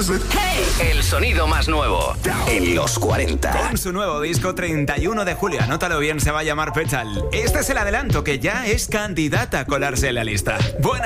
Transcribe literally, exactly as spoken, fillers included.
Hey. El sonido más nuevo en los cuarenta. Con su nuevo disco treinta y uno de julio, anótalo bien, se va a llamar Petal. Este es el adelanto que ya es candidata a colarse en la lista. Buenas